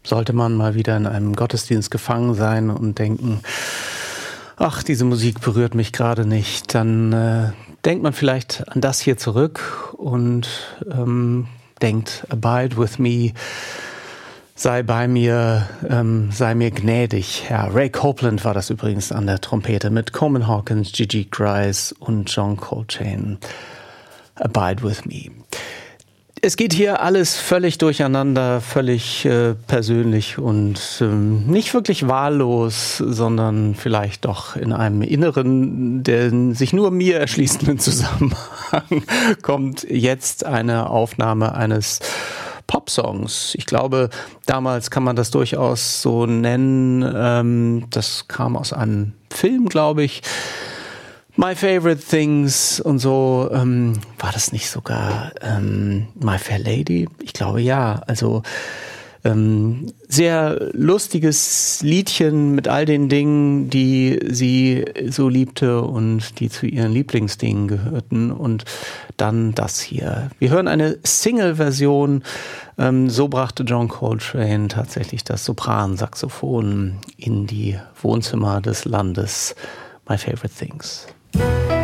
sollte man mal wieder in einem Gottesdienst gefangen sein und denken, ach, diese Musik berührt mich gerade nicht, dann denkt man vielleicht an das hier zurück und denkt, abide with me, sei bei mir, sei mir gnädig, Herr. Ray Copeland war das übrigens an der Trompete mit Coleman Hawkins, Gigi Gryce und John Coltrane. Abide with me. Es geht hier alles völlig durcheinander, völlig persönlich und nicht wirklich wahllos, sondern vielleicht doch in einem inneren, der sich nur mir erschließenden Zusammenhang kommt jetzt eine Aufnahme eines Popsongs. Ich glaube, damals kann man das durchaus so nennen. Das kam aus einem Film, glaube ich. My Favorite Things und so, war das nicht sogar My Fair Lady? Ich glaube ja, also sehr lustiges Liedchen mit all den Dingen, die sie so liebte und die zu ihren Lieblingsdingen gehörten und dann das hier. Wir hören eine Single-Version, so brachte John Coltrane tatsächlich das Sopransaxophon in die Wohnzimmer des Landes. My Favorite Things.